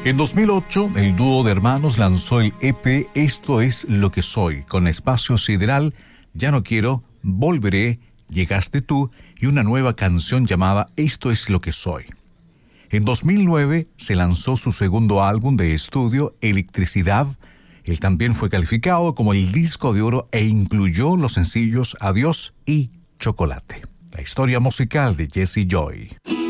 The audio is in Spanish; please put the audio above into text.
En 2008, el dúo de hermanos lanzó el EP Esto es lo que soy, con Espacio Sideral, Ya no quiero, Volveré, Llegaste tú y una nueva canción llamada Esto es lo que soy. En 2009 se lanzó su segundo álbum de estudio, Electricidad. Él también fue calificado como el disco de oro e incluyó los sencillos Adiós y Chocolate. La historia musical de Jesse Joy.